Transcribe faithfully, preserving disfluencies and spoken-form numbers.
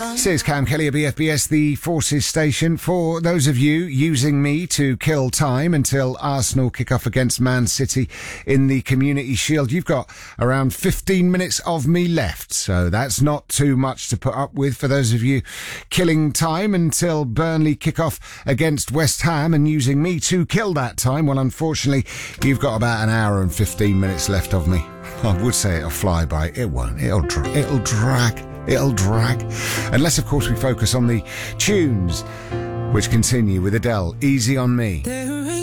This is Cam Kelly at B F B S, the Forces station. For those of you using me to kill time until Arsenal kick off against Man City in the Community Shield, you've got around fifteen minutes of me left. So that's not too much to put up with for those of you killing time until Burnley kick off against West Ham and using me to kill that time. Well, unfortunately, you've got about an hour and fifteen minutes left of me. I would say it'll fly by. It won't. It'll, dra- it'll drag. It'll drag. Unless, of course, we focus on the tunes, which continue with Adele, Easy on Me.